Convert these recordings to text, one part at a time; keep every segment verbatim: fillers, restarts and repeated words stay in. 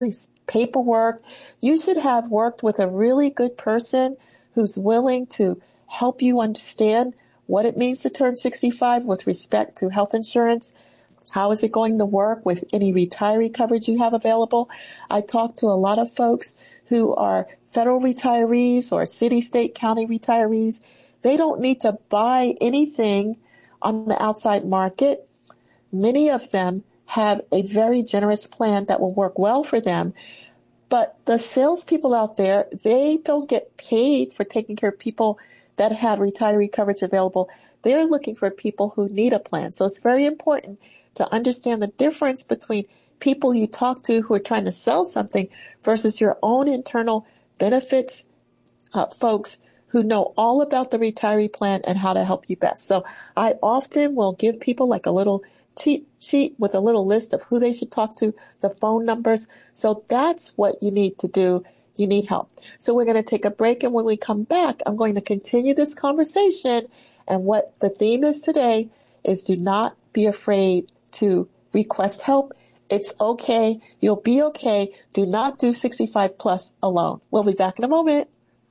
these paperwork. You should have worked with a really good person who's willing to help you understand what it means to turn sixty-five with respect to health insurance. How is it going to work with any retiree coverage you have available? I talk to a lot of folks who are federal retirees or city, state, county retirees. They don't need to buy anything on the outside market. Many of them have a very generous plan that will work well for them. But the salespeople out there, they don't get paid for taking care of people that have retiree coverage available. They're looking for people who need a plan. So it's very important to understand the difference between people you talk to who are trying to sell something versus your own internal benefits uh, folks who know all about the retiree plan and how to help you best. So I often will give people like a little cheat sheet with a little list of who they should talk to, the phone numbers. So that's what you need to do. You need help. So we're going to take a break, and when we come back, I'm going to continue this conversation. And what the theme is today is do not be afraid to request help. It's okay. You'll be okay. Do not do sixty-five plus alone. We'll be back in a moment.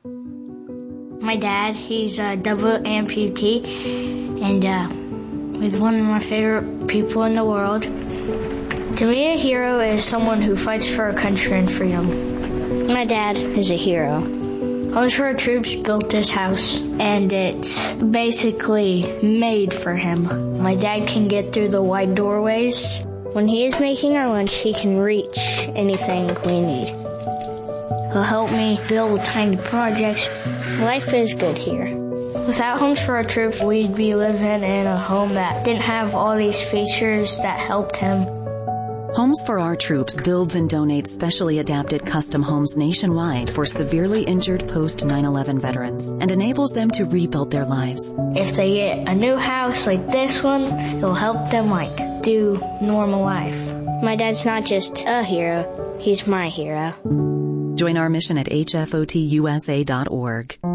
My dad, he's a double amputee, and uh, he's one of my favorite people in the world. To me, a hero is someone who fights for our country and freedom. My dad is a hero. Homes for Our Troops built this house, and it's basically made for him. My dad can get through the wide doorways. When he is making our lunch, he can reach anything we need. He'll help me build tiny projects. Life is good here. Without Homes for Our Troops, we'd be living in a home that didn't have all these features that helped him. Homes for Our Troops builds and donates specially adapted custom homes nationwide for severely injured post nine eleven veterans and enables them to rebuild their lives. If they get a new house like this one, it'll help them like do normal life. My dad's not just a hero, he's my hero. Join our mission at H F O T U S A dot org.